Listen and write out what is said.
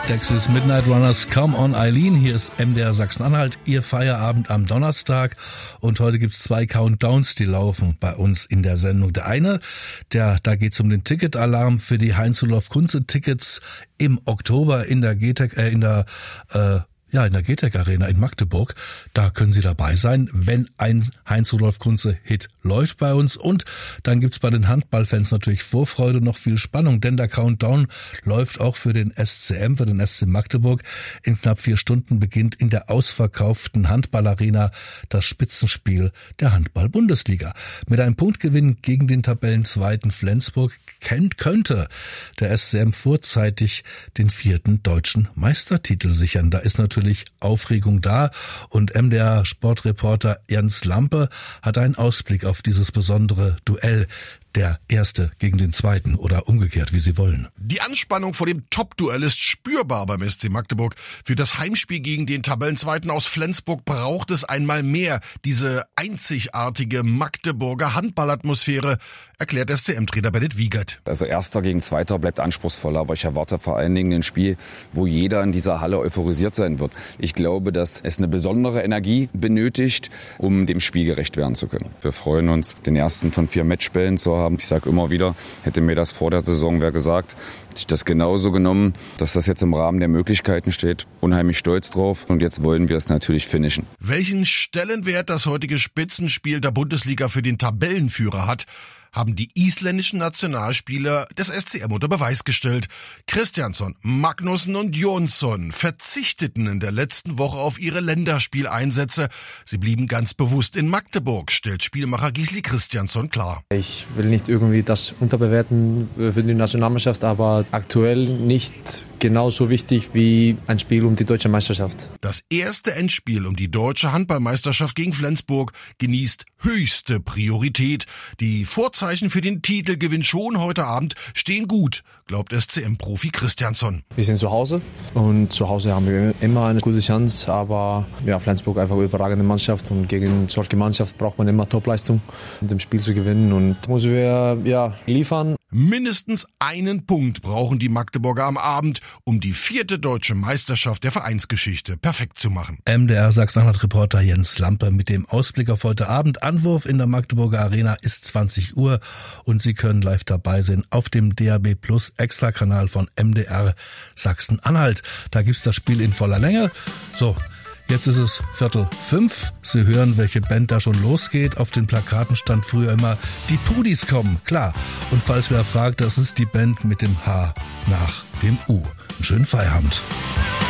Dexys Midnight Runners, Come on Eileen, hier ist MDR Sachsen-Anhalt, Ihr Feierabend am Donnerstag und heute gibt's 2 Countdowns, die laufen bei uns in der Sendung. Der eine, da geht's um den Ticketalarm für die Heinz-Rudolf-Kunze-Tickets im Oktober in der GTEC Arena in Magdeburg. Da können Sie dabei sein, wenn ein Heinz-Rudolf-Kunze-Hit läuft bei uns. Und dann gibt's bei den Handballfans natürlich Vorfreude, noch viel Spannung, denn der Countdown läuft auch für den SCM, für den SC Magdeburg. In knapp 4 Stunden beginnt in der ausverkauften Handballarena das Spitzenspiel der Handball-Bundesliga. Mit einem Punktgewinn gegen den Tabellenzweiten Flensburg könnte der SCM vorzeitig den 4. deutschen Meistertitel sichern. Da ist natürlich Aufregung da und MDR-Sportreporter Jens Lampe hat einen Ausblick auf dieses besondere Duell. Der Erste gegen den Zweiten oder umgekehrt, wie Sie wollen. Die Anspannung vor dem Top-Duell ist spürbar beim SC Magdeburg. Für das Heimspiel gegen den Tabellenzweiten aus Flensburg braucht es einmal mehr diese einzigartige Magdeburger Handballatmosphäre, erklärt SCM-Trainer Bennett Wiegert. Also Erster gegen Zweiter bleibt anspruchsvoller, aber ich erwarte vor allen Dingen ein Spiel, wo jeder in dieser Halle euphorisiert sein wird. Ich glaube, dass es eine besondere Energie benötigt, um dem Spiel gerecht werden zu können. Wir freuen uns, den ersten von 4 Matchbällen zu haben. Ich sage immer wieder, hätte mir das vor der Saison wer gesagt, hätte ich das genauso genommen, dass das jetzt im Rahmen der Möglichkeiten steht. Unheimlich stolz drauf und jetzt wollen wir es natürlich finishen. Welchen Stellenwert das heutige Spitzenspiel der Bundesliga für den Tabellenführer hat, haben die isländischen Nationalspieler des SCM unter Beweis gestellt. Kristjansson, Magnusson und Jonsson verzichteten in der letzten Woche auf ihre Länderspieleinsätze. Sie blieben ganz bewusst in Magdeburg, stellt Spielmacher Gisli Kristjansson klar. Ich will nicht irgendwie das unterbewerten für die Nationalmannschaft, aber aktuell nicht genauso wichtig wie ein Spiel um die deutsche Meisterschaft. Das erste Endspiel um die deutsche Handballmeisterschaft gegen Flensburg genießt höchste Priorität. Die Vorzeichen für den Titelgewinn schon heute Abend stehen gut, glaubt SCM-Profi Kristjansson. Wir sind zu Hause und zu Hause haben wir immer eine gute Chance, aber ja, Flensburg einfach eine überragende Mannschaft und gegen solche Mannschaft braucht man immer Topleistung, um das Spiel zu gewinnen und müssen wir liefern. Mindestens einen Punkt brauchen die Magdeburger am Abend, um die 4. deutsche Meisterschaft der Vereinsgeschichte perfekt zu machen. MDR Sachsen-Anhalt-Reporter Jens Lampe mit dem Ausblick auf heute Abend. Anwurf in der Magdeburger Arena ist 20 Uhr und Sie können live dabei sein auf dem DAB Plus Extrakanal von MDR Sachsen-Anhalt. Da gibt's das Spiel in voller Länge. So. Jetzt ist es 4:45. Sie hören, welche Band da schon losgeht. Auf den Plakaten stand früher immer, die Pudis kommen, klar. Und falls wer fragt, das ist die Band mit dem H nach dem U. Einen schönen Feierabend.